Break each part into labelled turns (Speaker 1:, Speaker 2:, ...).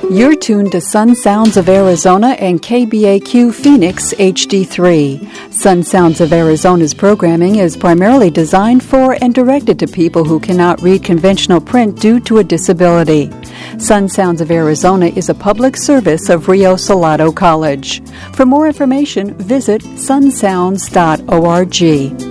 Speaker 1: You're tuned to Sun Sounds of Arizona and KBAQ Phoenix HD3. Sun Sounds of Arizona's programming is primarily designed for and directed to people who cannot read conventional print due to a disability. Sun Sounds of Arizona is a public service of Rio Salado College. For more information, visit sunsounds.org.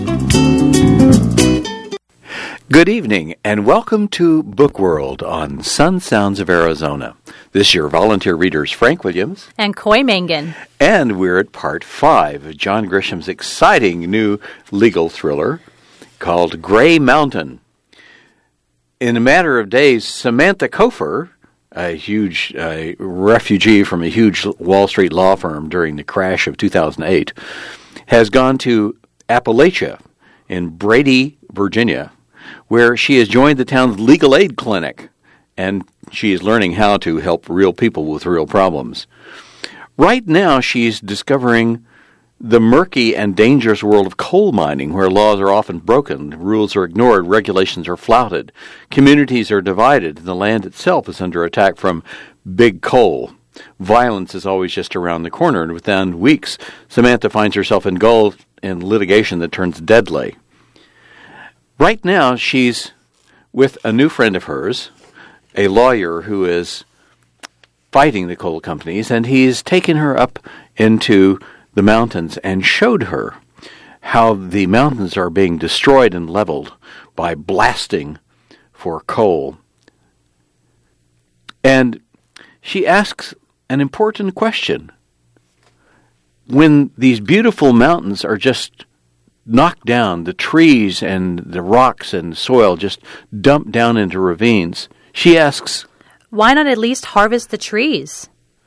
Speaker 2: Good evening, and welcome to Book World on Sun Sounds of Arizona. This is your volunteer readers, Frank Williams.
Speaker 3: And Coy Mangan.
Speaker 2: And we're at part 5 of John Grisham's exciting new legal thriller called Gray Mountain. In a matter of days, Samantha Kofer, a huge refugee from a huge Wall Street law firm during the crash of 2008, has gone to Appalachia in Brady, Virginia, where she has joined the town's legal aid clinic, and she is learning how to help real people with real problems. Right now, she's discovering the murky and dangerous world of coal mining, where laws are often broken, rules are ignored, regulations are flouted, communities are divided, and the land itself is under attack from big coal. Violence is always just around the corner, and within weeks, Samantha finds herself engulfed in litigation that turns deadly. Right now, she's with a new friend of hers, a lawyer who is fighting the coal companies, and he's taken her up into the mountains and showed her how the mountains are being destroyed and leveled by blasting for coal. And she asks an important question. When these beautiful mountains are just knocked down, the trees and the rocks and soil just dumped down into ravines, she asks,
Speaker 3: why not at least harvest the trees?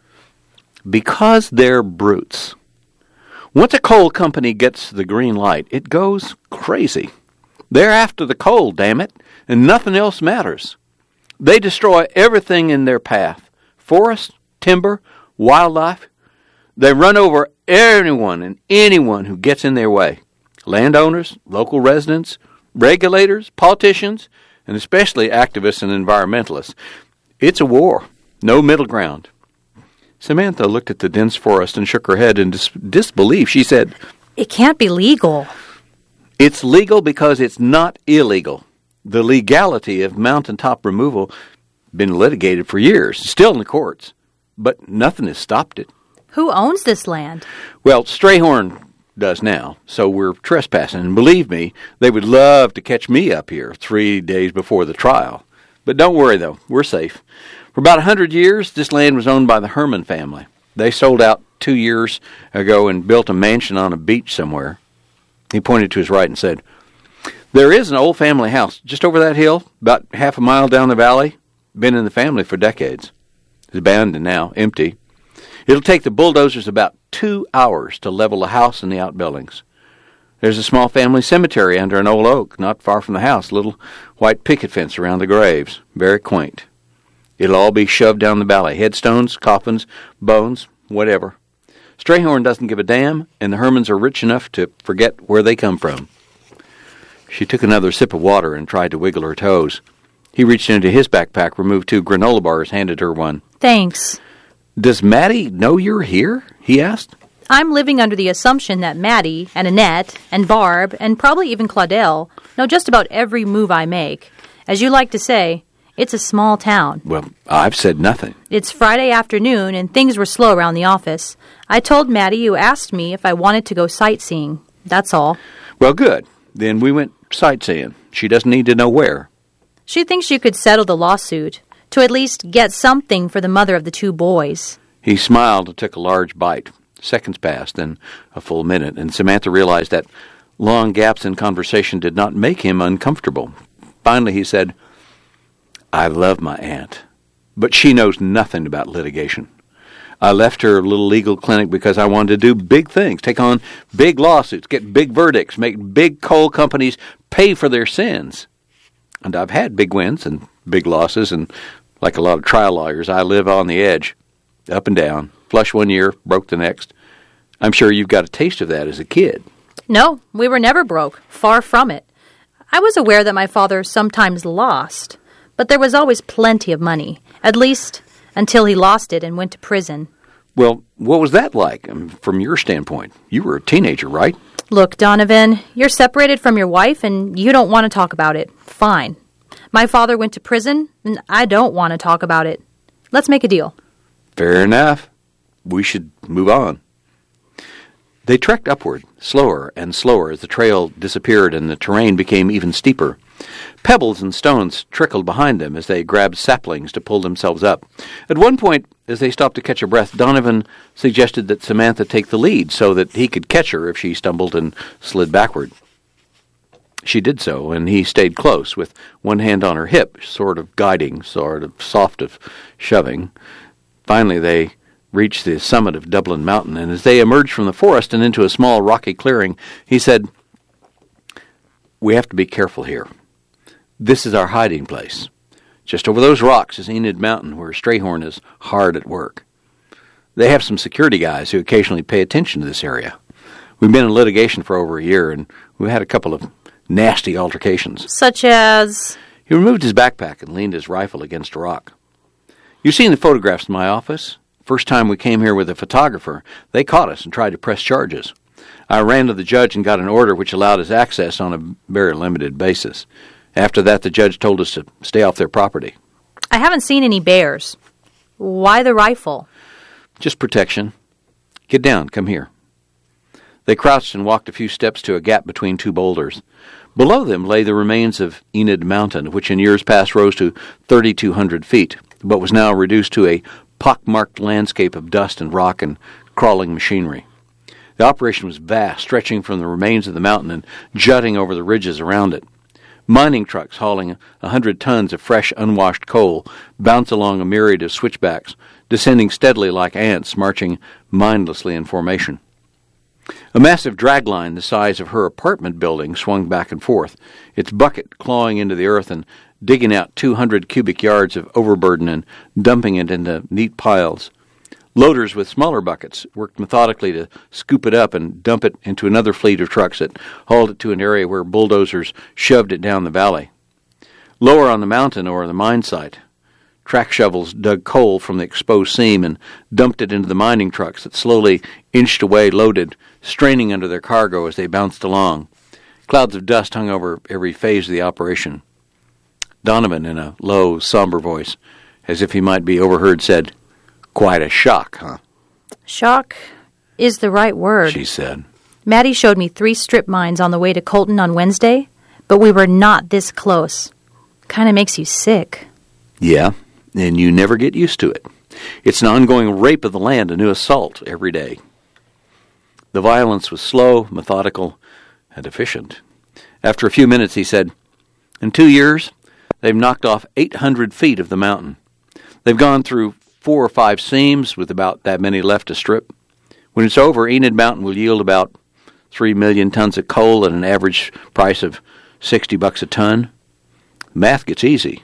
Speaker 2: Because they're brutes. Once a coal company gets the green light, it goes crazy. They're after the coal, damn it, and nothing else matters. They destroy everything in their path. Forest, timber, wildlife. They run over anyone and anyone who gets in their way. Landowners, local residents, regulators, politicians, and especially activists and environmentalists. It's a war. No middle ground. Samantha looked at the dense forest and shook her head in disbelief. She said,
Speaker 3: it can't be legal.
Speaker 2: It's legal because it's not illegal. The legality of mountaintop removal has been litigated for years, still in the courts, but nothing has stopped it.
Speaker 3: Who owns this land?
Speaker 2: Well, Strayhorn does now, so we're trespassing. And believe me, they would love to catch me up here 3 days before the trial. But don't worry, though. We're safe. For about 100 years, this land was owned by the Herman family. They sold out 2 years ago and built a mansion on a beach somewhere. He pointed to his right and said, there is an old family house just over that hill, about half a mile down the valley. Been in the family for decades. It's abandoned now, empty. It'll take the bulldozers about 2 hours to level the house and the outbuildings. There's a small family cemetery under an old oak, not far from the house, a little white picket fence around the graves. Very quaint. It'll all be shoved down the valley. Headstones, coffins, bones, whatever. Strayhorn doesn't give a damn, and the Hermans are rich enough to forget where they come from. She took another sip of water and tried to wiggle her toes. He reached into his backpack, removed 2 granola bars, handed her one.
Speaker 3: Thanks.
Speaker 2: Does Maddie know you're here? He asked.
Speaker 3: I'm living under the assumption that Maddie and Annette and Barb and probably even Claudel know just about every move I make. As you like to say, it's a small town.
Speaker 2: Well, I've said nothing.
Speaker 3: It's Friday afternoon and things were slow around the office. I told Maddie you asked me if I wanted to go sightseeing. That's all.
Speaker 2: Well, good. Then we went sightseeing. She doesn't need to know where.
Speaker 3: She thinks you could settle the lawsuit, to at least get something for the mother of the 2 boys.
Speaker 2: He smiled and took a large bite. Seconds passed, then a full minute, and Samantha realized that long gaps in conversation did not make him uncomfortable. Finally, he said, I love my aunt, but she knows nothing about litigation. I left her little legal clinic because I wanted to do big things, take on big lawsuits, get big verdicts, make big coal companies pay for their sins. And I've had big wins and big losses, and like a lot of trial lawyers, I live on the edge, up and down, flush one year, broke the next. I'm sure you've got a taste of that as a kid.
Speaker 3: No, we were never broke. Far from it. I was aware that my father sometimes lost, but there was always plenty of money. At least, until he lost it and went to prison.
Speaker 2: Well, what was that like from your standpoint? You were a teenager, right?
Speaker 3: Look, Donovan, you're separated from your wife and you don't want to talk about it. Fine. My father went to prison and I don't want to talk about it. Let's make a deal.
Speaker 2: Fair enough. We should move on. They trekked upward, slower and slower, as the trail disappeared and the terrain became even steeper. Pebbles and stones trickled behind them as they grabbed saplings to pull themselves up. At one point, as they stopped to catch a breath, Donovan suggested that Samantha take the lead so that he could catch her if she stumbled and slid backward. She did so, and he stayed close, with one hand on her hip, sort of guiding, sort of soft of shoving. Finally, they reached the summit of Dublin Mountain, and as they emerged from the forest and into a small rocky clearing, he said, "We have to be careful here. This is our hiding place. Just over those rocks is Enid Mountain, where Strayhorn is hard at work. They have some security guys who occasionally pay attention to this area. We've been in litigation for over a year, and we've had a couple of nasty altercations."
Speaker 3: Such as?
Speaker 2: He removed his backpack and leaned his rifle against a rock. "You've seen the photographs in my office. First time we came here with a photographer, they caught us and tried to press charges. I ran to the judge and got an order which allowed us access on a very limited basis. After that, the judge told us to stay off their property."
Speaker 3: I haven't seen any bears. Why the rifle?
Speaker 2: "Just protection. Get down, come here." They crouched and walked a few steps to a gap between two boulders. Below them lay the remains of Enid Mountain, which in years past rose to 3,200 feet, but was now reduced to a pock-marked landscape of dust and rock and crawling machinery. The operation was vast, stretching from the remains of the mountain and jutting over the ridges around it. Mining trucks hauling 100 tons of fresh, unwashed coal bounce along a myriad of switchbacks, descending steadily like ants marching mindlessly in formation. A massive dragline the size of her apartment building swung back and forth, its bucket clawing into the earth and digging out 200 cubic yards of overburden and dumping it into neat piles. Loaders with smaller buckets worked methodically to scoop it up and dump it into another fleet of trucks that hauled it to an area where bulldozers shoved it down the valley. Lower on the mountain or the mine site, track shovels dug coal from the exposed seam and dumped it into the mining trucks that slowly inched away loaded, straining under their cargo as they bounced along. Clouds of dust hung over every phase of the operation. Donovan, in a low, somber voice, as if he might be overheard, said, "Quite a shock, huh?"
Speaker 3: Shock is the right word,
Speaker 2: she said.
Speaker 3: Maddie showed me 3 strip mines on the way to Colton on Wednesday, but we were not this close. Kind of makes you sick.
Speaker 2: Yeah, and you never get used to it. It's an ongoing rape of the land, a new assault every day. The violence was slow, methodical, and efficient. After a few minutes, he said, "In 2 years, they've knocked off 800 feet of the mountain. They've gone through 4 or 5 seams with about that many left to strip. When it's over, Enid Mountain will yield about 3 million tons of coal at an average price of $60 a ton. Math gets easy."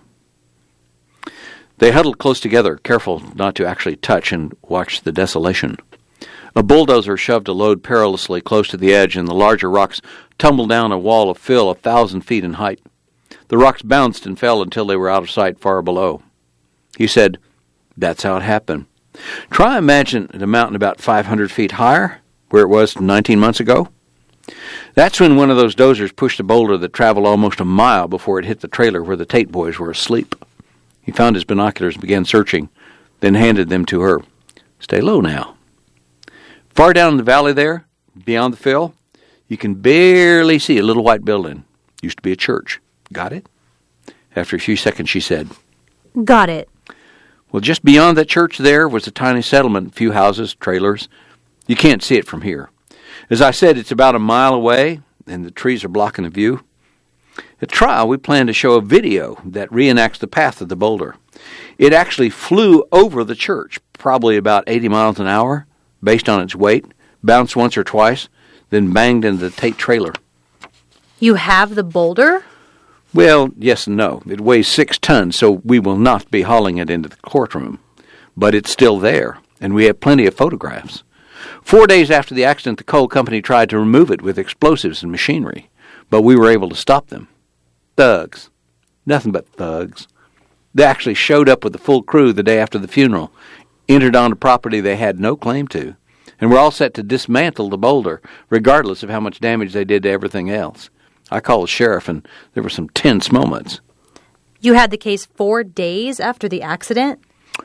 Speaker 2: They huddled close together, careful not to actually touch, and watched the desolation. A bulldozer shoved a load perilously close to the edge, and the larger rocks tumbled down a wall of fill 1,000 feet in height. The rocks bounced and fell until they were out of sight far below. He said, "That's how it happened. Try imagine a mountain about 500 feet higher, where it was 19 months ago. That's when one of those dozers pushed a boulder that traveled almost a mile before it hit the trailer where the Tate boys were asleep." He found his binoculars and began searching, then handed them to her. "Stay low now. Far down in the valley there, beyond the fill, you can barely see a little white building. Used to be a church. Got it?" After a few seconds, she said,
Speaker 3: "Got it."
Speaker 2: "Well, just beyond that church there was a tiny settlement, a few houses, trailers. You can't see it from here. As I said, it's about a mile away, and the trees are blocking the view. At trial, we plan to show a video that reenacts the path of the boulder. It actually flew over the church, probably about 80 miles an hour, based on its weight, bounced once or twice, then banged into the Tate trailer."
Speaker 3: You have the boulder?
Speaker 2: "Well, yes and no. It weighs 6 tons, so we will not be hauling it into the courtroom. But it's still there, and we have plenty of photographs. 4 days after the accident, the coal company tried to remove it with explosives and machinery, but we were able to stop them. Thugs. Nothing but thugs." They actually showed up with the full crew the day after the funeral, entered on a property they had no claim to, and were all set to dismantle the boulder, regardless of how much damage they did to everything else. I called the sheriff, and there were some tense moments.
Speaker 3: You had the case 4 days after the accident?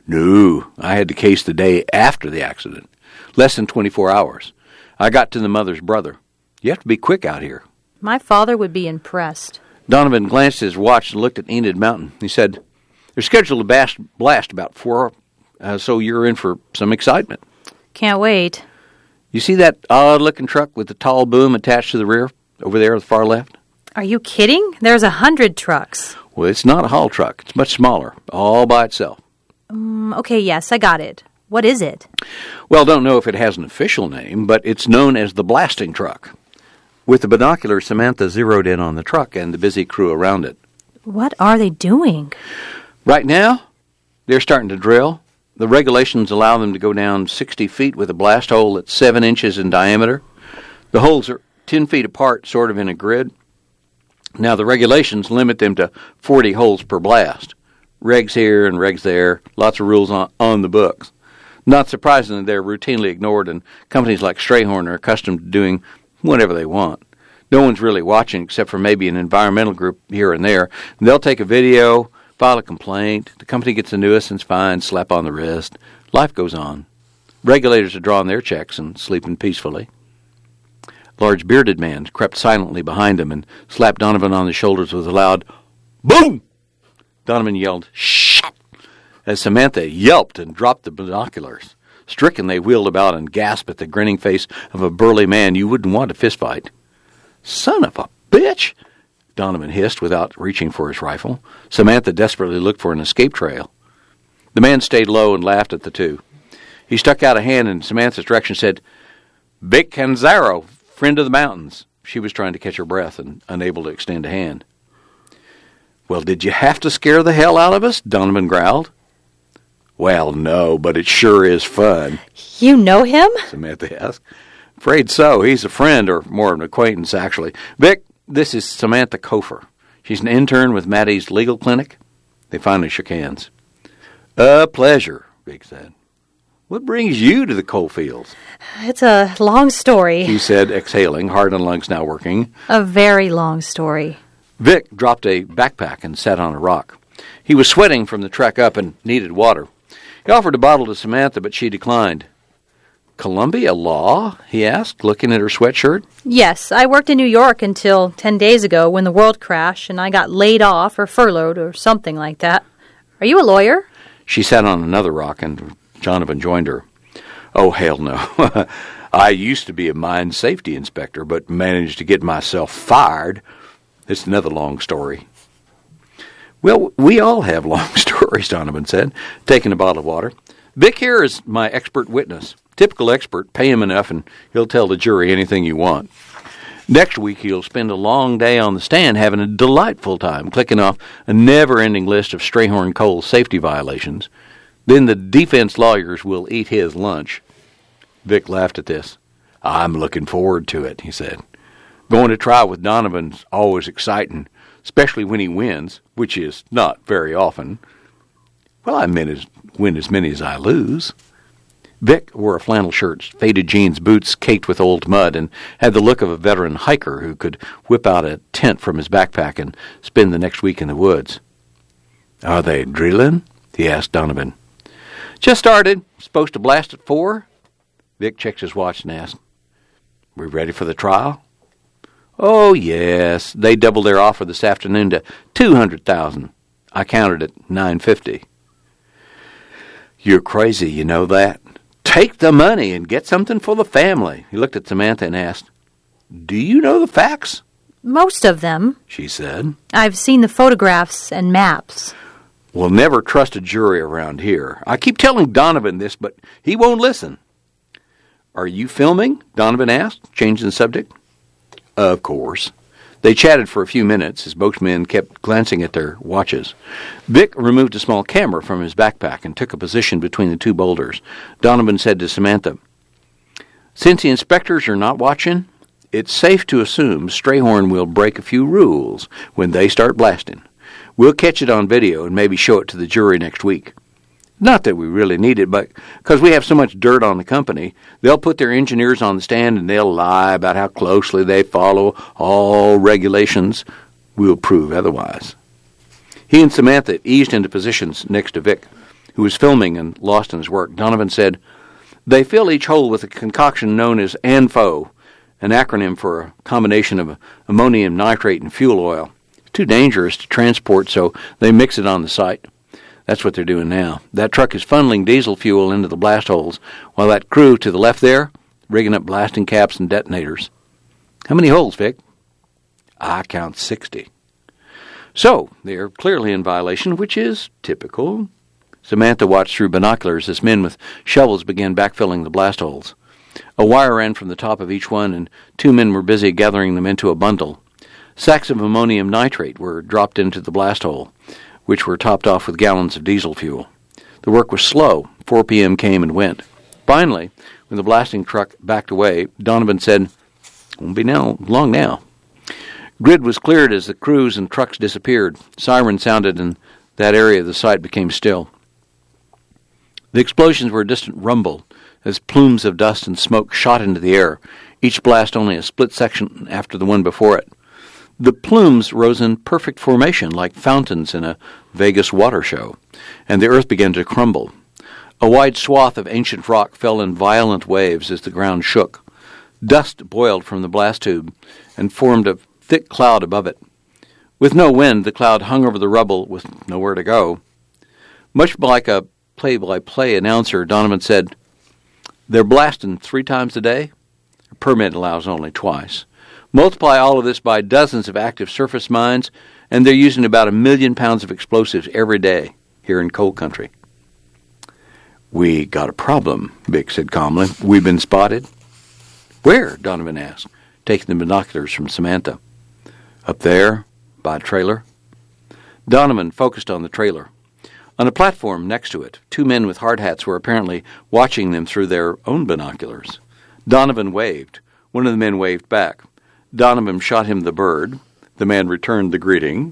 Speaker 2: No, I had the case the day after the accident. Less than 24 hours. I got to the mother's brother. You have to be quick out here.
Speaker 3: My father would be impressed.
Speaker 2: Donovan glanced at his watch and looked at Enid Mountain. He said, they're scheduled to blast about 4, so you're in for some excitement.
Speaker 3: Can't wait.
Speaker 2: You see that odd-looking truck with the tall boom attached to the rear over there at the far left?
Speaker 3: Are you kidding? There's 100 trucks.
Speaker 2: Well, it's not a haul truck. It's much smaller, all by itself.
Speaker 3: Okay, yes, I got it. What is it?
Speaker 2: Well, don't know if it has an official name, but it's known as the blasting truck. With the binocular, Samantha zeroed in on the truck and the busy crew around it.
Speaker 3: What are they doing?
Speaker 2: Right now, they're starting to drill. The regulations allow them to go down 60 feet with a blast hole that's 7 inches in diameter. The holes are 10 feet apart, sort of in a grid. Now, the regulations limit them to 40 holes per blast. Regs here and regs there, lots of rules on the books. Not surprisingly, they're routinely ignored, and companies like Strayhorn are accustomed to doing whatever they want. No one's really watching except for maybe an environmental group here and there. And they'll take a video, file a complaint. The company gets a nuisance fine, slap on the wrist. Life goes on. Regulators are drawing their checks and sleeping peacefully. A large bearded man crept silently behind him and slapped Donovan on the shoulders with a loud boom. Donovan yelled, "Shut!" as Samantha yelped and dropped the binoculars. Stricken, they wheeled about and gasped at the grinning face of a burly man you wouldn't want to fistfight. "Son of a bitch!" Donovan hissed without reaching for his rifle. Samantha desperately looked for an escape trail. The man stayed low and laughed at the two. He stuck out a hand in Samantha's direction and said, "Vic Canzaro, friend of the mountains." She was trying to catch her breath and unable to extend a hand. "Well, did you have to scare the hell out of us?" Donovan growled. "Well, no, but it sure is fun."
Speaker 3: You know him?
Speaker 2: Samantha asked. "Afraid so. He's a friend, or more of an acquaintance, actually. Vic, this is Samantha Kofer. She's an intern with Maddie's legal clinic." They finally shook hands. "A pleasure," Vic said. "What brings you to the coal fields?"
Speaker 3: It's a long story.
Speaker 2: He said, exhaling, heart and lungs now working.
Speaker 3: A very long story.
Speaker 2: Vic dropped a backpack and sat on a rock. He was sweating from the trek up and needed water. He offered a bottle to Samantha, but she declined. "Columbia law?" he asked, looking at her sweatshirt.
Speaker 3: Yes, I worked in New York until 10 days ago when the world crashed and I got laid off or furloughed or something like that. Are you a lawyer?
Speaker 2: She sat on another rock and Donovan joined her. "Oh, hell no. I used to be a mine safety inspector, but managed to get myself fired. It's another long story." "Well, we all have long stories," Donovan said, taking a bottle of water. "Vic here is my expert witness. Typical expert. Pay him enough and he'll tell the jury anything you want. Next week he'll spend a long day on the stand having a delightful time clicking off a never-ending list of Strayhorn Coal safety violations. Then the defense lawyers will eat his lunch." Vic laughed at this. "I'm looking forward to it," he said. "Going to trial with Donovan's always exciting, especially when he wins, which is not very often." "Well, I meant win as many as I lose." Vic wore a flannel shirt, faded jeans, boots caked with old mud, and had the look of a veteran hiker who could whip out a tent from his backpack and spend the next week in the woods. "Are they drilling?" he asked Donovan. "Just started. Supposed to blast at 4. Vic checked his watch and asked, "We ready for the trial?" "Oh, yes. They doubled their offer this afternoon to $200,000. I counted at $950. "You're crazy, you know that. Take the money and get something for the family." He looked at Samantha and asked, "Do you know the facts?"
Speaker 3: Most of them.
Speaker 2: She said.
Speaker 3: I've seen the photographs and maps.
Speaker 2: "We'll never trust a jury around here. I keep telling Donovan this, but he won't listen." "Are you filming?" Donovan asked, changing the subject. "Of course." They chatted for a few minutes as both men kept glancing at their watches. Vic removed a small camera from his backpack and took a position between the two boulders. Donovan said to Samantha, "Since the inspectors are not watching, it's safe to assume Strayhorn will break a few rules when they start blasting. We'll catch it on video and maybe show it to the jury next week. Not that we really need it, but because we have so much dirt on the company, they'll put their engineers on the stand and they'll lie about how closely they follow all regulations. We'll prove otherwise. He and Samantha eased into positions next to Vic, who was filming and lost in his work. Donovan said, "They fill each hole with a concoction known as ANFO, an acronym for a combination of ammonium nitrate and fuel oil. It's too dangerous to transport, so they mix it on the site." That's what they're doing now. That truck is funneling diesel fuel into the blast holes, while that crew to the left there, rigging up blasting caps and detonators. How many holes, Vic? I count 60. So, they're clearly in violation, which is typical. Samantha watched through binoculars as men with shovels began backfilling the blast holes. A wire ran from the top of each one, and 2 men were busy gathering them into a bundle. Sacks of ammonium nitrate were dropped into the blast hole, which were topped off with gallons of diesel fuel. The work was slow. 4 p.m. came and went. Finally, when the blasting truck backed away, Donovan said, "Won't be long now." Grid was cleared as the crews and trucks disappeared. Sirens sounded, and that area of the site became still. The explosions were a distant rumble as plumes of dust and smoke shot into the air, each blast only a split section after the one before it. The plumes rose in perfect formation like fountains in a Vegas water show, and the earth began to crumble. A wide swath of ancient rock fell in violent waves as the ground shook. Dust boiled from the blast tube and formed a thick cloud above it. With no wind, the cloud hung over the rubble with nowhere to go. Much like a play-by-play announcer, Donovan said, "They're blasting 3 times a day. A permit allows only twice. Multiply all of this by dozens of active surface mines, and they're using about 1 million pounds of explosives every day here in coal country." "We got a problem," Vic said calmly. "We've been spotted." "Where?" Donovan asked, taking the binoculars from Samantha. "Up there, by a trailer." Donovan focused on the trailer. On a platform next to it, 2 men with hard hats were apparently watching them through their own binoculars. Donovan waved. One of the men waved back. Donovan shot him the bird. The man returned the greeting.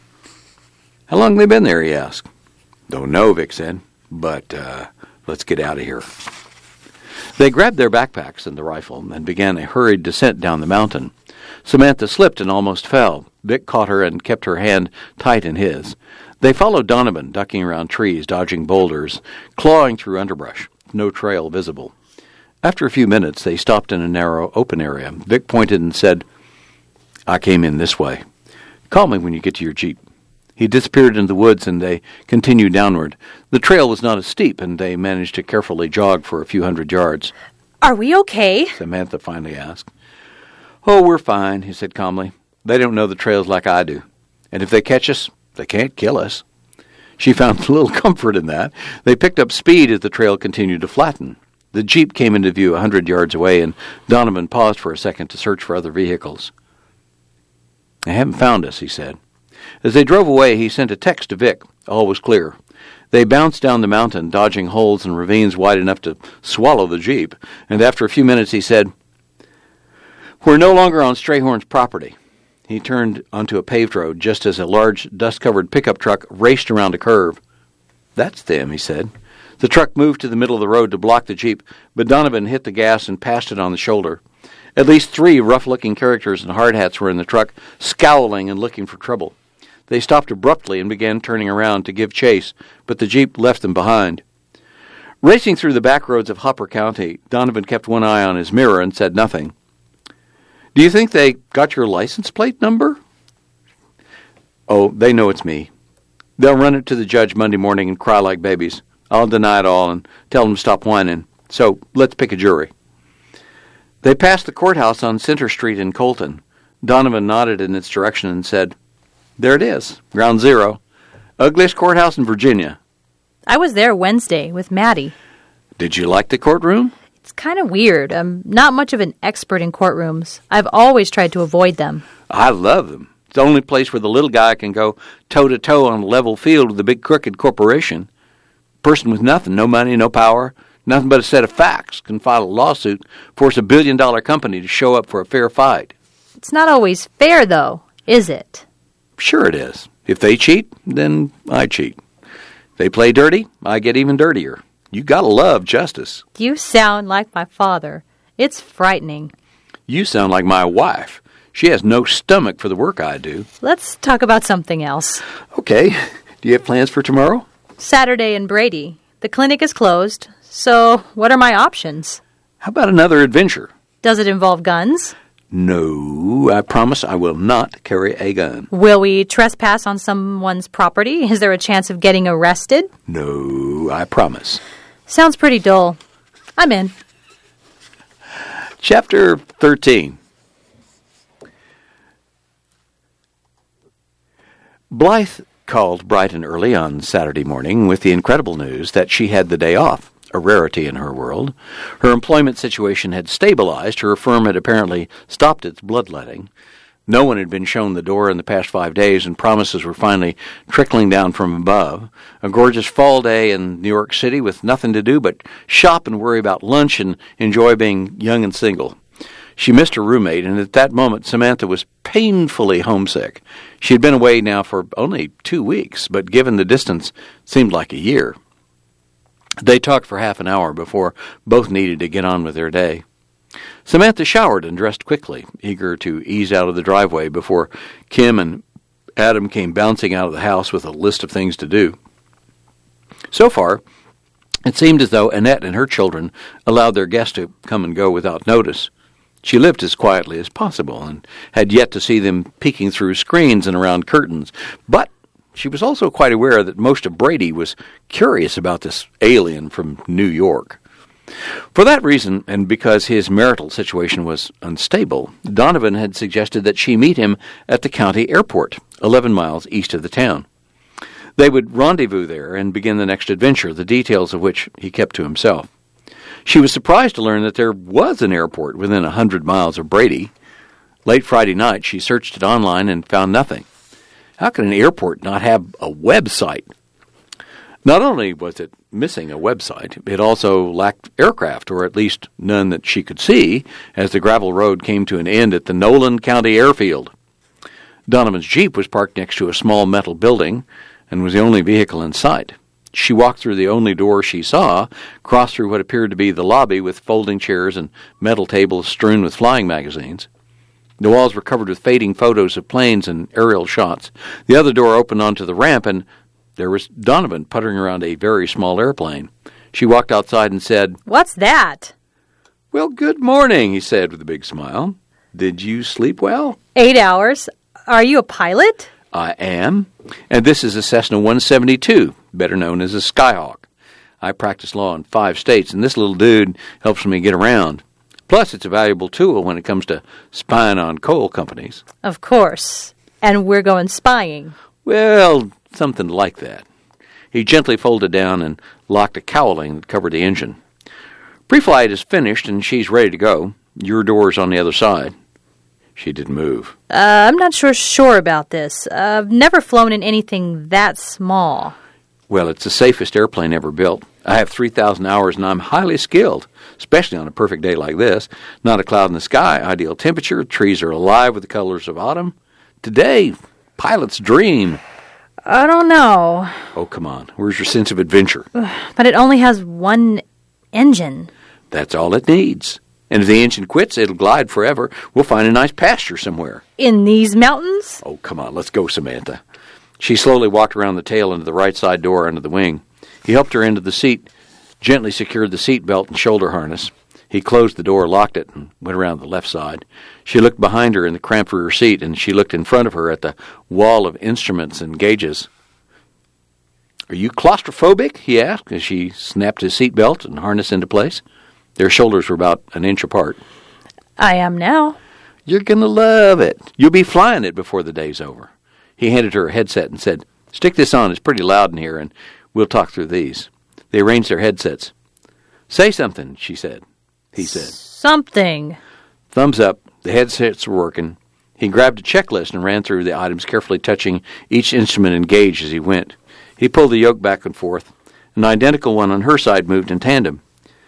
Speaker 2: "How long have they been there?" he asked. "Don't know," Vic said, "but let's get out of here." They grabbed their backpacks and the rifle and began a hurried descent down the mountain. Samantha slipped and almost fell. Vic caught her and kept her hand tight in his. They followed Donovan, ducking around trees, dodging boulders, clawing through underbrush. No trail visible. After a few minutes, they stopped in a narrow, open area. Vic pointed and said, "I came in this way. Call me when you get to your Jeep." He disappeared into the woods, and they continued downward. The trail was not as steep, and they managed to carefully jog for a few hundred yards.
Speaker 3: "Are we okay?"
Speaker 2: Samantha finally asked. "Oh, we're fine," he said calmly. "They don't know the trails like I do. And if they catch us, they can't kill us." She found a little comfort in that. They picked up speed as the trail continued to flatten. The Jeep came into view 100 yards away, and Donovan paused for a second to search for other vehicles. "They haven't found us," he said. As they drove away, he sent a text to Vic. All was clear. They bounced down the mountain, dodging holes and ravines wide enough to swallow the Jeep, and after a few minutes he said, "We're no longer on Strayhorn's property." He turned onto a paved road just as a large, dust-covered pickup truck raced around a curve. "That's them," he said. The truck moved to the middle of the road to block the Jeep, but Donovan hit the gas and passed it on the shoulder. At least 3 rough-looking characters in hard hats were in the truck, scowling and looking for trouble. They stopped abruptly and began turning around to give chase, but the Jeep left them behind. Racing through the back roads of Hopper County, Donovan kept one eye on his mirror and said nothing. "Do you think they got your license plate number?" "Oh, they know it's me. They'll run it to the judge Monday morning and cry like babies. I'll deny it all and tell them to stop whining. So let's pick a jury." They passed the courthouse on Center Street in Colton. Donovan nodded in its direction and said, "There it is, Ground Zero. Ugliest courthouse in Virginia."
Speaker 3: I was there Wednesday with Maddie.
Speaker 2: "Did you like the courtroom?"
Speaker 3: It's kind of weird. I'm not much of an expert in courtrooms. I've always tried to avoid them.
Speaker 2: "I love them. It's the only place where the little guy can go toe-to-toe on a level field with a big crooked corporation. Person with nothing, no money, no power, nothing but a set of facts, can file a lawsuit, force a billion-dollar company to show up for a fair fight."
Speaker 3: It's not always fair, though, is it?
Speaker 2: "Sure it is. If they cheat, then I cheat. If they play dirty, I get even dirtier. You gotta love justice.
Speaker 3: You sound like my father. It's frightening.
Speaker 2: You sound like my wife. She has no stomach for the work I do.
Speaker 3: Let's talk about something else.
Speaker 2: Okay. Do you have plans for tomorrow?
Speaker 3: Saturday in Brady. The clinic is closed, so what are my options?
Speaker 2: How about another adventure?
Speaker 3: Does it involve guns?
Speaker 2: No, I promise I will not carry a gun.
Speaker 3: Will we trespass on someone's property? Is there a chance of getting arrested?
Speaker 2: No, I promise.
Speaker 3: Sounds pretty dull. I'm in.
Speaker 2: Chapter 13. Blythe called bright and early on Saturday morning with the incredible news that she had the day off, a rarity in her world. Her employment situation had stabilized. Her firm had apparently stopped its bloodletting. No one had been shown the door in the past 5 days, and promises were finally trickling down from above. A gorgeous fall day in New York City with nothing to do but shop and worry about lunch and enjoy being young and single. She missed her roommate, and at that moment Samantha was painfully homesick. She had been away now for only 2 weeks, but given the distance, seemed like a year. They talked for half an hour before both needed to get on with their day. Samantha showered and dressed quickly, eager to ease out of the driveway before Kim and Adam came bouncing out of the house with a list of things to do. So far, it seemed as though Annette and her children allowed their guests to come and go without notice. She lived as quietly as possible and had yet to see them peeking through screens and around curtains. But she was also quite aware that most of Brady was curious about this alien from New York. For that reason, and because his marital situation was unstable, Donovan had suggested that she meet him at the county airport, 11 miles east of the town. They would rendezvous there and begin the next adventure, the details of which he kept to himself. She was surprised to learn that there was an airport within 100 miles of Brady. Late Friday night, she searched it online and found nothing. How can an airport not have a website? Not only was it missing a website, it also lacked aircraft, or at least none that she could see, as the gravel road came to an end at the Nolan County Airfield. Donovan's Jeep was parked next to a small metal building and was the only vehicle in sight. She walked through the only door she saw, crossed through what appeared to be the lobby with folding chairs and metal tables strewn with flying magazines. The walls were covered with fading photos of planes and aerial shots. The other door opened onto the ramp, and there was Donovan puttering around a very small airplane. She walked outside and said,
Speaker 3: "What's that?"
Speaker 2: "Well, good morning," he said with a big smile. "Did you sleep well?"
Speaker 3: 8 hours. Are you a pilot?
Speaker 2: "I am, and this is a Cessna 172, better known as a Skyhawk. I practice law in 5 states, and this little dude helps me get around. Plus, it's a valuable tool when it comes to spying on coal companies."
Speaker 3: Of course. And we're going spying.
Speaker 2: "Well, something like that." He gently folded down and locked a cowling that covered the engine. "Pre-flight is finished, and she's ready to go. Your door's on the other side." She didn't move.
Speaker 3: I'm not sure about this. I've never flown in anything that small.
Speaker 2: "Well, it's the safest airplane ever built. I have 3,000 hours, and I'm highly skilled, especially on a perfect day like this. Not a cloud in the sky, ideal temperature, trees are alive with the colors of autumn. Today, pilot's dream."
Speaker 3: I don't know.
Speaker 2: "Oh, come on. Where's your sense of adventure?"
Speaker 3: But it only has one engine.
Speaker 2: "That's all it needs. And if the engine quits, it'll glide forever. We'll find a nice pasture somewhere."
Speaker 3: In these mountains?
Speaker 2: "Oh, come on. Let's go, Samantha." She slowly walked around the tail into the right side door under the wing. He helped her into the seat, gently secured the seat belt and shoulder harness. He closed the door, locked it, and went around the left side. She looked behind her in the cramped rear seat, and she looked in front of her at the wall of instruments and gauges. "Are you claustrophobic?" he asked as she snapped his seat belt and harness into place. Their shoulders were about an inch apart.
Speaker 3: I am now.
Speaker 2: "You're going to love it. You'll be flying it before the day's over." He handed her a headset and said, "Stick this on. It's pretty loud in here, and we'll talk through these." They arranged their headsets. "Say something," she said. He said.
Speaker 3: Something.
Speaker 2: Thumbs up. The headsets were working. He grabbed a checklist and ran through the items, carefully touching each instrument and gauge as he went. He pulled the yoke back and forth. An identical one on her side moved in tandem.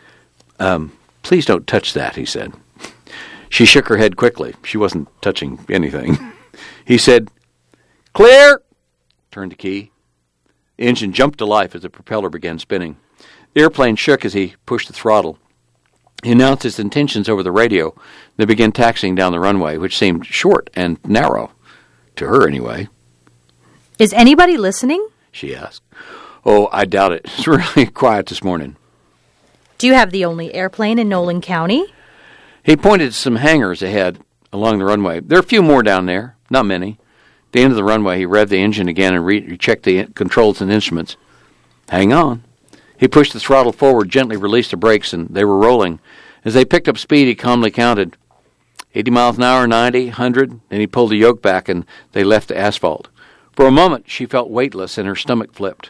Speaker 2: "Please don't touch that," he said. She shook her head quickly. She wasn't touching anything. He said, "Clear!" turned the key. The engine jumped to life as the propeller began spinning. The airplane shook as he pushed the throttle. He announced his intentions over the radio. They began taxiing down the runway, which seemed short and narrow. To her, anyway.
Speaker 3: Is anybody listening?
Speaker 2: She asked. Oh, I doubt it. It's really quiet this morning.
Speaker 3: Do you have the only airplane in Nolan County?
Speaker 2: He pointed to some hangars ahead along the runway. There are a few more down there, not many. At the end of the runway, he revved the engine again and rechecked the controls and instruments. Hang on. He pushed the throttle forward, gently released the brakes, and they were rolling. As they picked up speed, he calmly counted 80 miles an hour, 90, 100. Then he pulled the yoke back, and they left the asphalt. For a moment, she felt weightless, and her stomach flipped.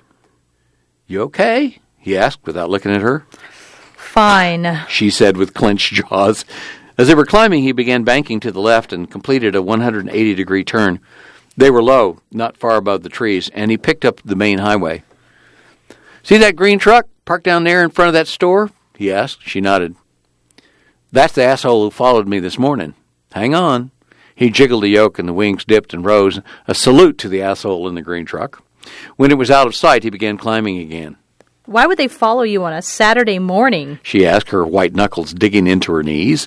Speaker 2: You okay? He asked without looking at her.
Speaker 3: Fine,
Speaker 2: she said with clenched jaws. As they were climbing, he began banking to the left and completed a 180-degree turn. They were low, not far above the trees, and he picked up the main highway. See that green truck parked down there in front of that store? He asked. She nodded. That's the asshole who followed me this morning. Hang on. He jiggled the yoke and the wings dipped and rose, a salute to the asshole in the green truck. When it was out of sight, he began climbing again.
Speaker 3: Why would they follow you on a Saturday morning?
Speaker 2: She asked, her white knuckles digging into her knees.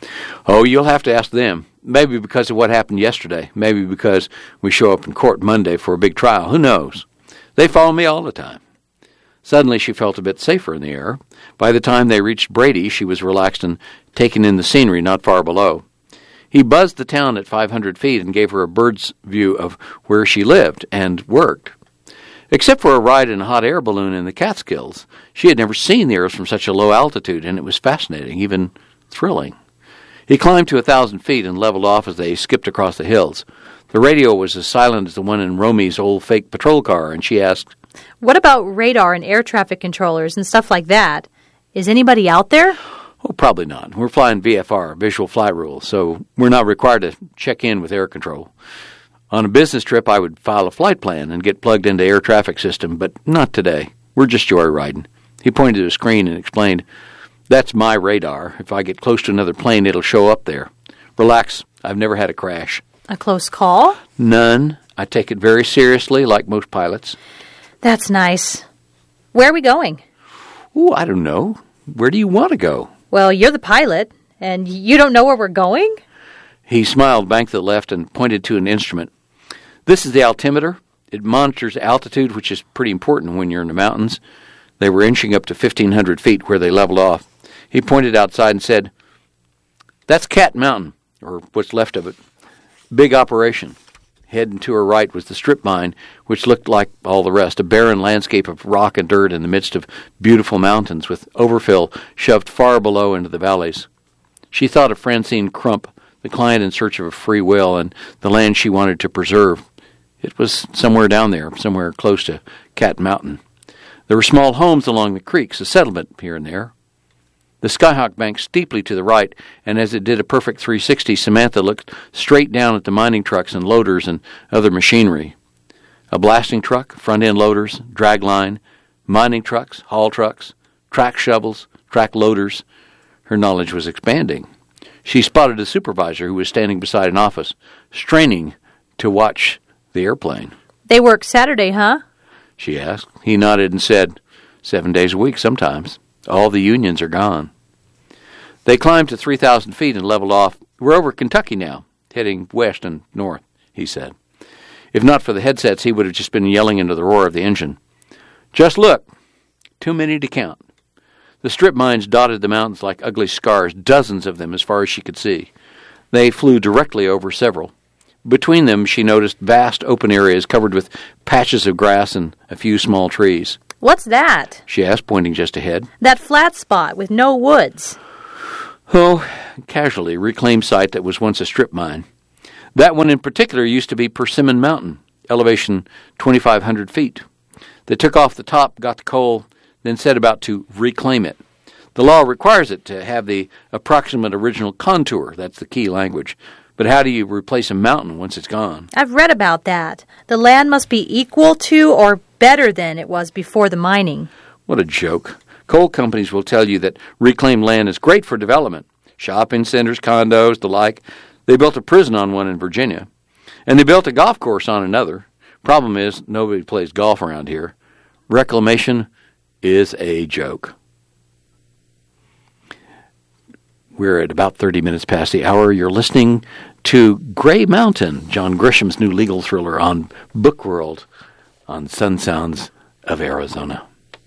Speaker 2: Oh, you'll have to ask them. Maybe because of what happened yesterday. Maybe because we show up in court Monday for a big trial. Who knows? They follow me all the time. Suddenly, she felt a bit safer in the air. By the time they reached Brady, she was relaxed and taking in the scenery not far below. He buzzed the town at 500 feet and gave her a bird's view of where she lived and worked. Except for a ride in a hot air balloon in the Catskills, she had never seen the Earth from such a low altitude, and it was fascinating, even thrilling. He climbed to 1,000 feet and leveled off as they skipped across the hills. The radio was as silent as the one in Romy's old fake patrol car, and she asked,
Speaker 3: What about radar and air traffic controllers and stuff like that? Is anybody out there?
Speaker 2: Oh, probably not. We're flying VFR, Visual Flight Rules, so we're not required to check in with air control. On a business trip, I would file a flight plan and get plugged into air traffic system, but not today. We're just joyriding. He pointed to a screen and explained, That's my radar. If I get close to another plane, it'll show up there. Relax. I've never had a crash.
Speaker 3: A close call?
Speaker 2: None. I take it very seriously, like most pilots.
Speaker 3: That's nice. Where are we going?
Speaker 2: Oh, I don't know. Where do you want to go?
Speaker 3: Well, you're the pilot, and you don't know where we're going?
Speaker 2: He smiled back to the left and pointed to an instrument. This is the altimeter. It monitors altitude, which is pretty important when you're in the mountains. They were inching up to 1,500 feet where they leveled off. He pointed outside and said, That's Cat Mountain, or what's left of it. Big operation. Heading to her right was the strip mine, which looked like all the rest, a barren landscape of rock and dirt in the midst of beautiful mountains, with overfill shoved far below into the valleys. She thought of Francine Crump, the client in search of a free will, and the land she wanted to preserve. It was somewhere down there, somewhere close to Cat Mountain. There were small homes along the creeks, a settlement here and there. The Skyhawk banked steeply to the right, and as it did a perfect 360, Samantha looked straight down at the mining trucks and loaders and other machinery. A blasting truck, front-end loaders, drag line, mining trucks, haul trucks, track shovels, track loaders. Her knowledge was expanding. She spotted a supervisor who was standing beside an office, straining to watch the airplane.
Speaker 3: They work Saturday, huh?
Speaker 2: She asked. He nodded and said, 7 days a week sometimes. All the unions are gone. They climbed to 3,000 feet and leveled off. We're over Kentucky now, heading west and north, he said. If not for the headsets, he would have just been yelling into the roar of the engine. Just look. Too many to count. The strip mines dotted the mountains like ugly scars, dozens of them as far as she could see. They flew directly over several. Between them, she noticed vast open areas covered with patches of grass and a few small trees.
Speaker 3: What's that?
Speaker 2: She asked, pointing just ahead.
Speaker 3: That flat spot with no woods.
Speaker 2: Oh, casually, reclaimed site that was once a strip mine. That one in particular used to be Persimmon Mountain, elevation 2,500 feet. They took off the top, got the coal, then set about to reclaim it. The law requires it to have the approximate original contour. That's the key language. But how do you replace a mountain once it's gone?
Speaker 3: I've read about that. The land must be equal to or better than it was before the mining.
Speaker 2: What a joke. Coal companies will tell you that reclaimed land is great for development. Shopping centers, condos, the like. They built a prison on one in Virginia. And they built a golf course on another. Problem is, nobody plays golf around here. Reclamation is a joke. We're at about 30 minutes past the hour. You're listening to Gray Mountain, John Grisham's new legal thriller on Book World on Sun Sounds of Arizona.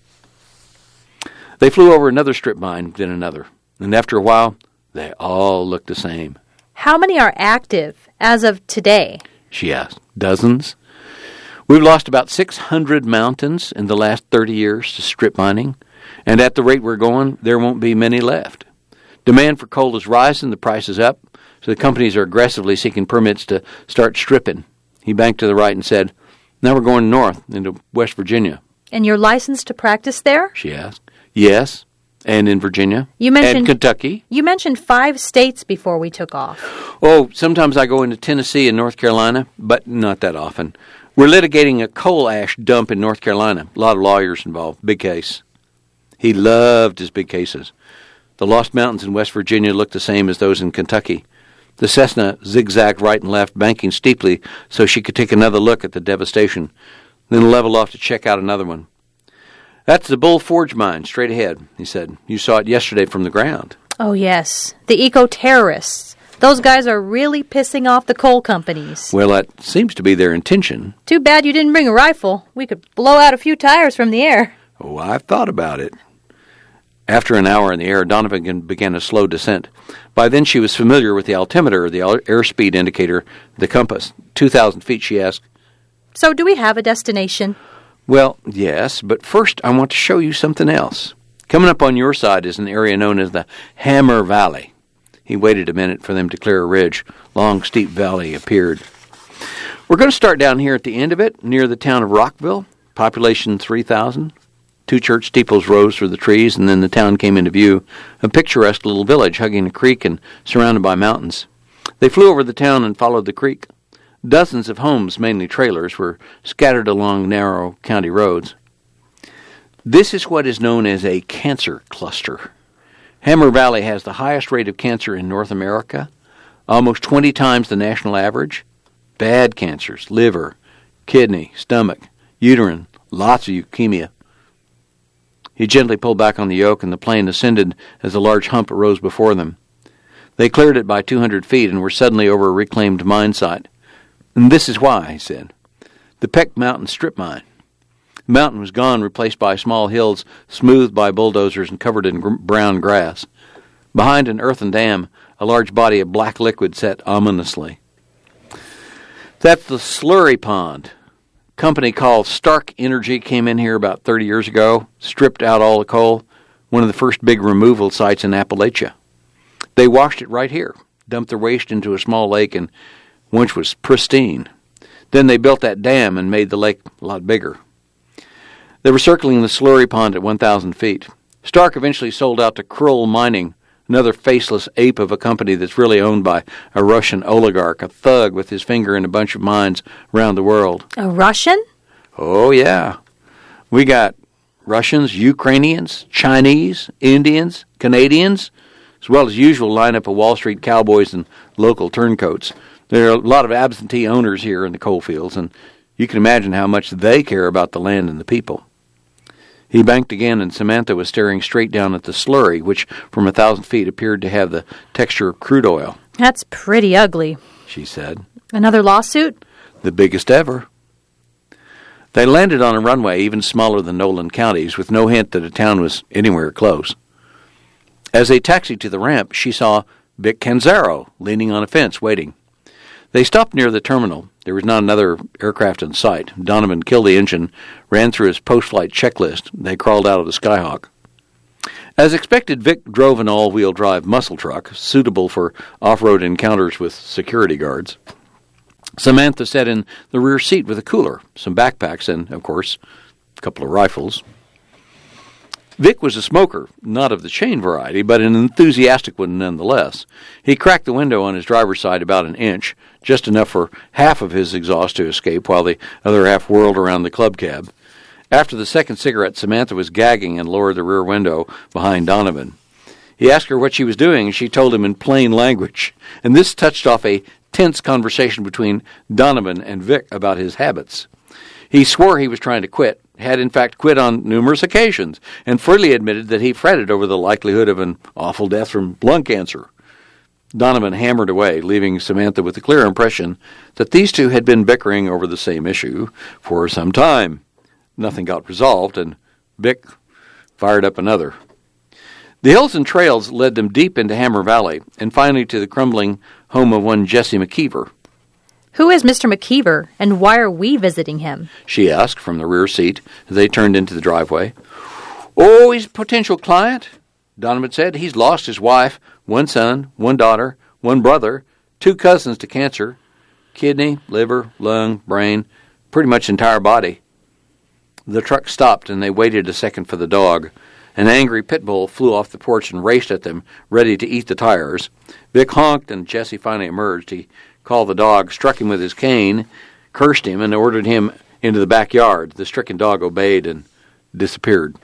Speaker 2: They flew over another strip mine, then another. And after a while, they all looked the same.
Speaker 3: How many are active as of today?
Speaker 2: She asked. Dozens. We've lost about 600 mountains in the last 30 years to strip mining, and at the rate we're going, there won't be many left. Demand for coal is rising, the price is up, so the companies are aggressively seeking permits to start stripping. He banked to the right and said, now we're going north into West Virginia.
Speaker 3: And you're licensed to practice there?
Speaker 2: She asked. Yes, and in Virginia, and Kentucky.
Speaker 3: You mentioned 5 states before we took off.
Speaker 2: Oh, sometimes I go into Tennessee and North Carolina, but not that often. We're litigating a coal ash dump in North Carolina. A lot of lawyers involved. Big case. He loved his big cases. The Lost Mountains in West Virginia looked the same as those in Kentucky. The Cessna zigzagged right and left, banking steeply so she could take another look at the devastation, then level off to check out another one. That's the Bull Forge mine, straight ahead, he said. You saw it yesterday from the ground.
Speaker 3: Oh, yes. The eco-terrorists. Those guys are really pissing off the coal companies.
Speaker 2: Well, that seems to be their intention.
Speaker 3: Too bad you didn't bring a rifle. We could blow out a few tires from the air.
Speaker 2: Oh, I've thought about it. After an hour in the air, Donovan began a slow descent. By then she was familiar with the altimeter, the airspeed indicator, the compass. 2,000 feet, she asked.
Speaker 3: So do we have a destination?
Speaker 2: Well, yes, but first I want to show you something else. Coming up on your side is an area known as the Hammer Valley. He waited a minute for them to clear a ridge. Long, steep valley appeared. We're going to start down here at the end of it, near the town of Rockville. Population 3,000. 2 church steeples rose through the trees, and then the town came into view. A picturesque little village hugging a creek and surrounded by mountains. They flew over the town and followed the creek. Dozens of homes, mainly trailers, were scattered along narrow county roads. This is what is known as a cancer cluster. Hammer Valley has the highest rate of cancer in North America, almost 20 times the national average. Bad cancers, liver, kidney, stomach, uterine, lots of leukemia. He gently pulled back on the yoke, and the plane ascended as a large hump arose before them. They cleared it by 200 feet and were suddenly over a reclaimed mine site. And this is why, he said. The Peck Mountain strip mine. The mountain was gone, replaced by small hills smoothed by bulldozers and covered in brown grass. Behind an earthen dam, a large body of black liquid sat ominously. That's the slurry pond. A company called Stark Energy came in here about 30 years ago, stripped out all the coal, one of the first big removal sites in Appalachia. They washed it right here, dumped their waste into a small lake, and which was pristine. Then they built that dam and made the lake a lot bigger. They were circling the slurry pond at 1,000 feet. Stark eventually sold out to Krull Mining, another faceless ape of a company that's really owned by a Russian oligarch, a thug with his finger in a bunch of mines around the world.
Speaker 3: A Russian?
Speaker 2: Oh, yeah. We got Russians, Ukrainians, Chinese, Indians, Canadians, as well as usual lineup of Wall Street cowboys and local turncoats. There are a lot of absentee owners here in the coal fields, and you can imagine how much they care about the land and the people. He banked again, and Samantha was staring straight down at the slurry, which from 1,000 feet appeared to have the texture of crude oil.
Speaker 3: That's pretty ugly,
Speaker 2: she said.
Speaker 3: Another lawsuit?
Speaker 2: The biggest ever. They landed on a runway even smaller than Nolan County's, with no hint that a town was anywhere close. As they taxied to the ramp, she saw Vic Canzaro leaning on a fence, waiting. They stopped near the terminal. There was not another aircraft in sight. Donovan killed the engine, ran through his post-flight checklist. They crawled out of the Skyhawk. As expected, Vic drove an all-wheel drive muscle truck, suitable for off-road encounters with security guards. Samantha sat in the rear seat with a cooler, some backpacks, and, of course, a couple of rifles. Vic was a smoker, not of the chain variety, but an enthusiastic one nonetheless. He cracked the window on his driver's side about an inch, just enough for half of his exhaust to escape, while the other half whirled around the club cab. After the second cigarette, Samantha was gagging and lowered the rear window behind Donovan. He asked her what she was doing, and she told him in plain language, and this touched off a tense conversation between Donovan and Vic about his habits. He swore he was trying to quit, had in fact quit on numerous occasions, and freely admitted that he fretted over the likelihood of an awful death from lung cancer. Donovan hammered away, leaving Samantha with the clear impression that these two had been bickering over the same issue for some time. Nothing got resolved, and Vic fired up another. The hills and trails led them deep into Hammer Valley, and finally to the crumbling home of one Jesse McKeever.
Speaker 3: Who is Mr. McKeever, and why are we visiting him?
Speaker 2: She asked from the rear seat as they turned into the driveway. Oh, he's a potential client, Donovan said. He's lost his wife, one son, one daughter, one brother, 2 cousins to cancer, kidney, liver, lung, brain, pretty much entire body. The truck stopped, and they waited a second for the dog. An angry pit bull flew off the porch and raced at them, ready to eat the tires. Vic honked, and Jesse finally emerged. He called the dog, struck him with his cane, cursed him, and ordered him into the backyard. The stricken dog obeyed and disappeared.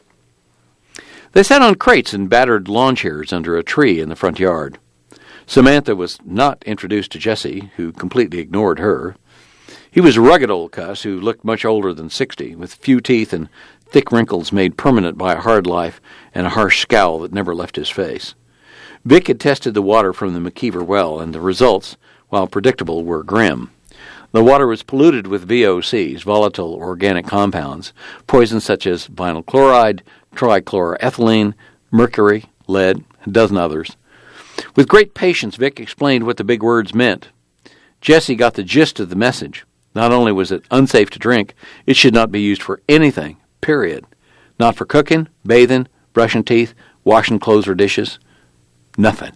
Speaker 2: They sat on crates and battered lawn chairs under a tree in the front yard. Samantha was not introduced to Jesse, who completely ignored her. He was a rugged old cuss who looked much older than 60, with few teeth and thick wrinkles made permanent by a hard life and a harsh scowl that never left his face. Vic had tested the water from the McKeever well, and the results, while predictable, were grim. The water was polluted with VOCs, volatile organic compounds, poisons such as vinyl chloride, trichloroethylene, mercury, lead, and a dozen others. With great patience, Vic explained what the big words meant. Jesse got the gist of the message. Not only was it unsafe to drink, it should not be used for anything, period. Not for cooking, bathing, brushing teeth, washing clothes or dishes. Nothing.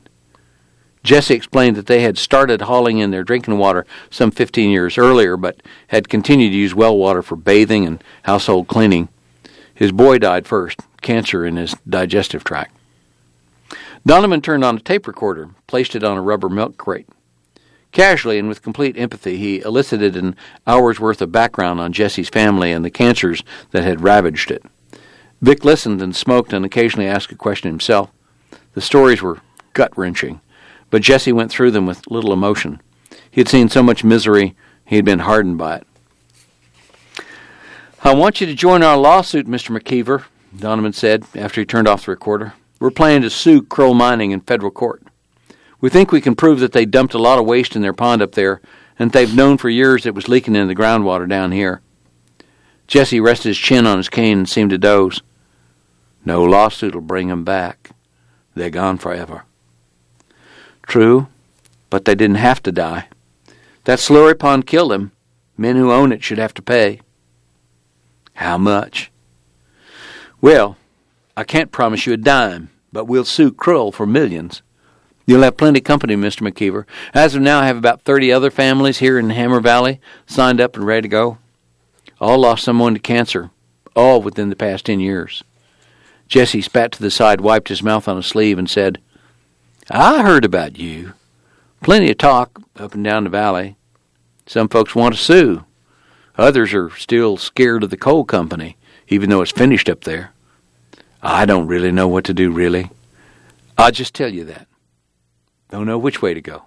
Speaker 2: Jesse explained that they had started hauling in their drinking water some 15 years earlier, but had continued to use well water for bathing and household cleaning. His boy died first, cancer in his digestive tract. Donovan turned on a tape recorder, placed it on a rubber milk crate. Casually and with complete empathy, he elicited an hour's worth of background on Jesse's family and the cancers that had ravaged it. Vic listened and smoked and occasionally asked a question himself. The stories were gut-wrenching, but Jesse went through them with little emotion. He had seen so much misery, he had been hardened by it. "I want you to join our lawsuit, Mr. McKeever," Donovan said after he turned off the recorder. "We're planning to sue Kroll Mining in federal court. We think we can prove that they dumped a lot of waste in their pond up there, and they've known for years it was leaking into the groundwater down here." Jesse rested his chin on his cane and seemed to doze. "No lawsuit will bring them back. They're gone forever." "True, but they didn't have to die. That slurry pond killed them. Men who own it should have to pay." "How much?" "Well, I can't promise you a dime, but we'll sue Kroll for millions. You'll have plenty of company, Mr. McKeever. As of now, I have about 30 other families here in Hammer Valley signed up and ready to go. All lost someone to cancer, all within the past 10 years. Jesse spat to the side, wiped his mouth on a sleeve, and said, "I heard about you. Plenty of talk up and down the valley. Some folks want to sue. Others are still scared of the coal company, even though it's finished up there. I don't really know what to do, really. I'll just tell you that. Don't know which way to go."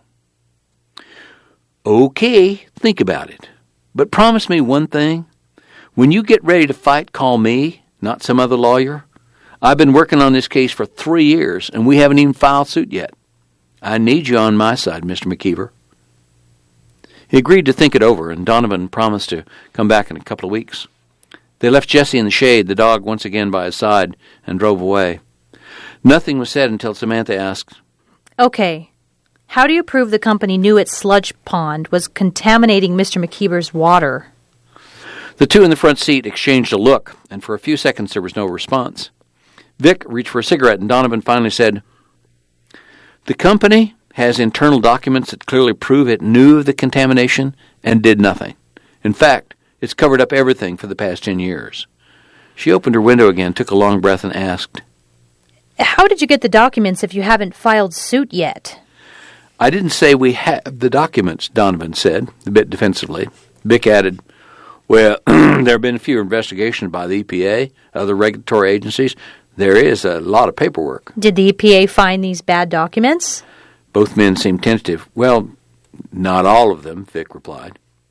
Speaker 2: "Okay, think about it. But promise me one thing. When you get ready to fight, call me, not some other lawyer. I've been working on this case for 3 years, and we haven't even filed suit yet. I need you on my side, Mr. McKeever." He agreed to think it over, and Donovan promised to come back in a couple of weeks. They left Jesse in the shade, the dog once again by his side, and drove away. Nothing was said until Samantha asked,
Speaker 3: "Okay, how do you prove the company knew its sludge pond was contaminating Mr. McKeever's water?"
Speaker 2: The two in the front seat exchanged a look, and for a few seconds there was no response. Vic reached for a cigarette, and Donovan finally said, "The company has internal documents that clearly prove it knew of the contamination and did nothing. In fact, it's covered up everything for the past 10 years. She opened her window again, took a long breath, and asked,
Speaker 3: "How did you get the documents if you haven't filed suit yet?"
Speaker 2: "I didn't say we have the documents," Donovan said, a bit defensively. Vic added, "Well, there have been a few investigations by the EPA, other regulatory agencies. There is a lot of paperwork."
Speaker 3: "Did the EPA find these bad documents?"
Speaker 2: Both men seemed tentative. "Well, not all of them," Vic replied.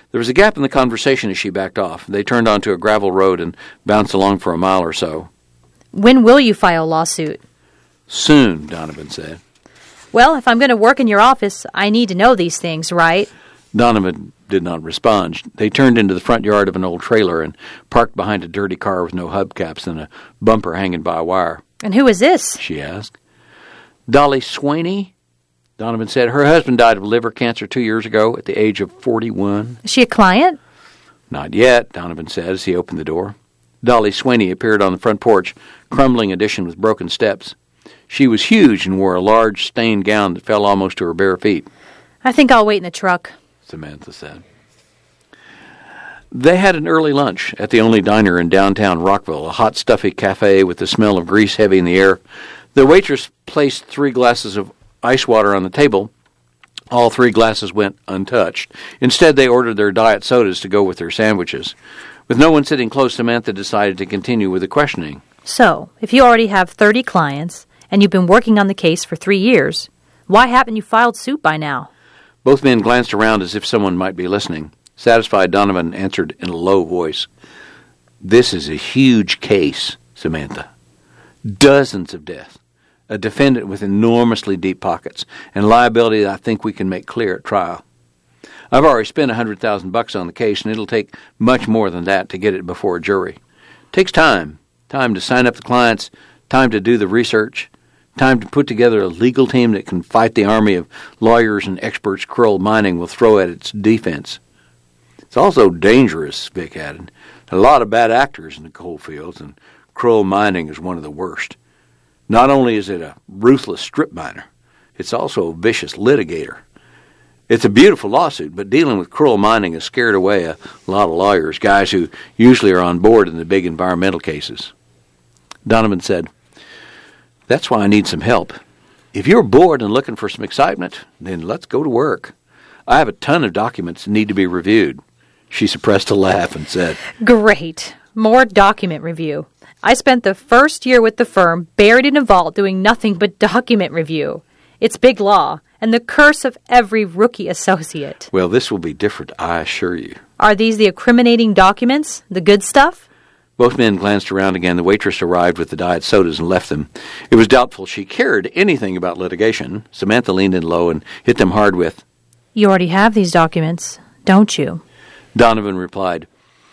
Speaker 2: There was a gap in the conversation as she backed off. They turned onto a gravel road and bounced along for a mile or so.
Speaker 3: When will you file a lawsuit?
Speaker 2: Soon, Donovan said.
Speaker 3: Well, if I'm going to work in your office, I need to know these things, right?
Speaker 2: Donovan did not respond. They turned into the front yard of an old trailer and parked behind a dirty car with no hubcaps and a bumper hanging by a wire.
Speaker 3: And who is this?
Speaker 2: She asked. Dolly Swaney, Donovan said. Her husband died of liver cancer 2 years ago at the age of 41.
Speaker 3: Is she a client?
Speaker 2: Not yet, Donovan said as he opened the door. Dolly Swaney appeared on the front porch, crumbling addition with broken steps. She was huge and wore a large stained gown that fell almost to her bare feet.
Speaker 3: I think I'll wait in the truck,
Speaker 2: Samantha said. They had an early lunch at the only diner in downtown Rockville, a hot, stuffy cafe with the smell of grease heavy in the air. The waitress placed 3 glasses of ice water on the table. All 3 glasses went untouched. Instead, they ordered their diet sodas to go with their sandwiches. With no one sitting close, Samantha decided to continue with the questioning.
Speaker 3: So, if you already have 30 clients, and you've been working on the case for 3 years, why haven't you filed suit by now?
Speaker 2: Both men glanced around as if someone might be listening. Satisfied, Donovan answered in a low voice. This is a huge case, Samantha. Dozens of deaths. A defendant with enormously deep pockets, and liability that I think we can make clear at trial. I've already spent $100,000 on the case, and it'll take much more than that to get it before a jury. It takes time. Time to sign up the clients, time to do the research, time to put together a legal team that can fight the army of lawyers and experts Kroll Mining will throw at its defense. It's also dangerous, Vic added. A lot of bad actors in the coal fields, and Kroll Mining is one of the worst. Not only is it a ruthless strip miner, it's also a vicious litigator. It's a beautiful lawsuit, but dealing with Kroll Mining has scared away a lot of lawyers, guys who usually are on board in the big environmental cases. Donovan said, That's why I need some help. If you're bored and looking for some excitement, then let's go to work. I have a ton of documents that need to be reviewed. She suppressed a laugh and said,
Speaker 3: Great. More document review. I spent the first year with the firm buried in a vault doing nothing but document review. It's big law, and the curse of every rookie associate.
Speaker 2: Well, this will be different, I assure you.
Speaker 3: Are these the incriminating documents? The good stuff?
Speaker 2: Both men glanced around again. The waitress arrived with the diet sodas and left them. It was doubtful she cared anything about litigation. Samantha leaned in low and hit them hard with,
Speaker 3: You already have these documents, don't you?
Speaker 2: Donovan replied,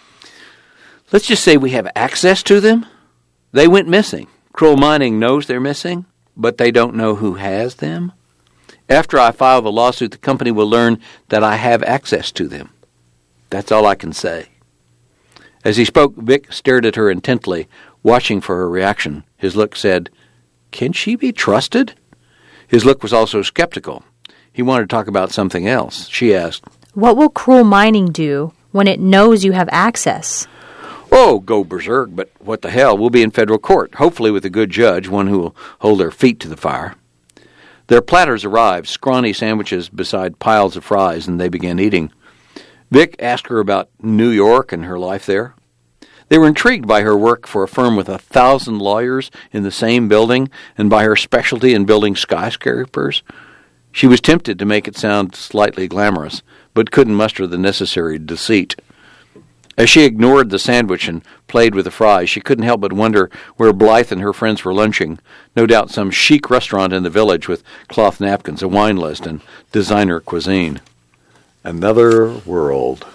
Speaker 2: Let's just say we have access to them. They went missing. Kroll Mining knows they're missing, but they don't know who has them. After I file the lawsuit, the company will learn that I have access to them. That's all I can say. As he spoke, Vic stared at her intently, watching for her reaction. His look said, Can she be trusted? His look was also skeptical. He wanted to talk about something else. She asked,
Speaker 3: What will Kroll Mining do when it knows you have access?
Speaker 2: Oh, go berserk, but what the hell? We'll be in federal court, hopefully with a good judge, one who will hold their feet to the fire. Their platters arrived, scrawny sandwiches beside piles of fries, and they began eating. Vic asked her about New York and her life there. They were intrigued by her work for a firm with 1,000 lawyers in the same building and by her specialty in building skyscrapers. She was tempted to make it sound slightly glamorous, but couldn't muster the necessary deceit. As she ignored the sandwich and played with the fries, she couldn't help but wonder where Blythe and her friends were lunching. No doubt some chic restaurant in the village with cloth napkins, a wine list, and designer cuisine. Another world.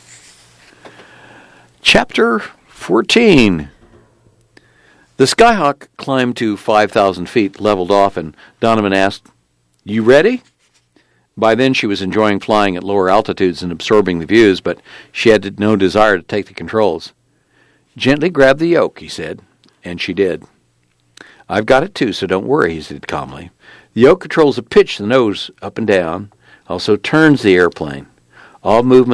Speaker 2: Chapter 14. The Skyhawk climbed to 5,000 feet, leveled off, and Donovan asked, You ready? By then she was enjoying flying at lower altitudes and absorbing the views, but she had no desire to take the controls. Gently grab the yoke, he said, and she did. I've got it too, so don't worry, he said calmly. The yoke controls the pitch, the nose up and down, also turns the airplane. All movement